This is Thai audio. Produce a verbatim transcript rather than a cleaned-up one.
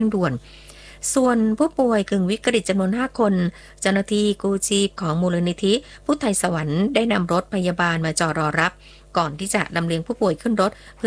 ด่วนส่วนผู้ป่วยกึ่งวิกฤตจำนวนห้าคนเจ้าหน้าที่กู้ชีพของมูลนิธิพุทธไทยสวรรค์ได้นำรถพยาบาลมาจอดรอรับก่อนที่จะลำเลียงผู้ป่วยขึ้นรถ